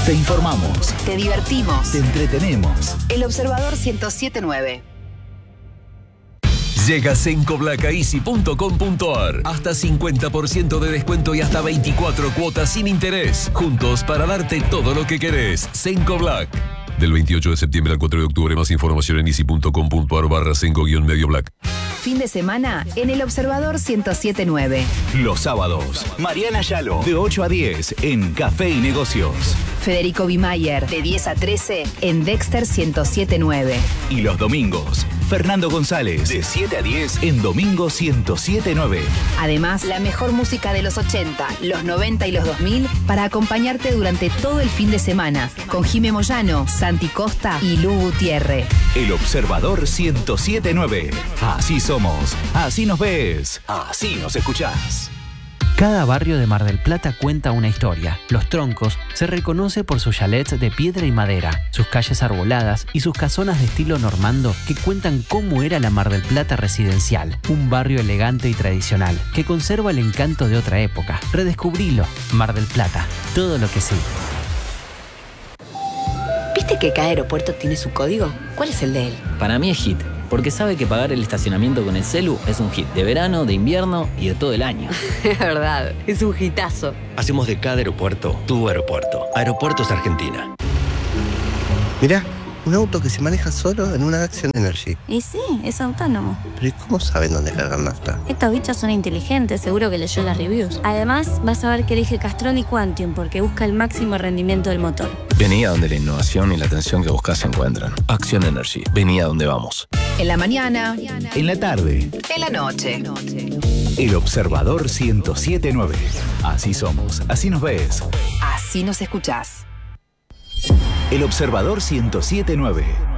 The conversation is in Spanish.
Te informamos. Te divertimos. Te entretenemos. El Observador 107.9. Llega sencoblacaeasy.com.ar. Hasta 50% de descuento y hasta 24 cuotas sin interés. Juntos para darte todo lo que querés. Senco Black. Del 28 de septiembre al 4 de octubre. Más información en easy.com.ar/senco-medio black. Fin de semana en El Observador 107.9. Los sábados, Mariana Yalo, de 8 a 10 en Café y Negocios. Federico Bimayer, de 10 a 13 en Dexter 107.9. Y los domingos, Fernando González, de 7 a 10 en Domingo 107.9. Además, la mejor música de los 80, los 90 y los 2000 para acompañarte durante todo el fin de semana con Jimé Moyano, Santi Costa y Lu Gutiérrez. El Observador 107.9. Así somos, así nos ves, así nos escuchás. Cada barrio de Mar del Plata cuenta una historia. Los Troncos se reconoce por sus chalets de piedra y madera, sus calles arboladas y sus casonas de estilo normando que cuentan cómo era la Mar del Plata residencial. Un barrio elegante y tradicional que conserva el encanto de otra época. Redescubrilo. Mar del Plata. Todo lo que sí. ¿Viste que cada aeropuerto tiene su código? ¿Cuál es el de él? Para mí es HIT, porque sabe que pagar el estacionamiento con el celu es un hit de verano, de invierno y de todo el año. Es verdad, es un hitazo. Hacemos de cada aeropuerto tu aeropuerto. Aeropuertos Argentina. Mirá, un auto que se maneja solo en una Action Energy. Y sí, es autónomo. Pero ¿y cómo saben dónde cargar nafta? Estos bichos son inteligentes, seguro que leyó las reviews. Además, vas a ver que elige Castrol y Quantium porque busca el máximo rendimiento del motor. Vení a donde la innovación y la atención que buscas se encuentran. Action Energy. Vení a donde vamos. En la mañana. En la tarde. En la noche. El Observador 107.9. Así somos, así nos ves. Así nos escuchás. El Observador 107.9.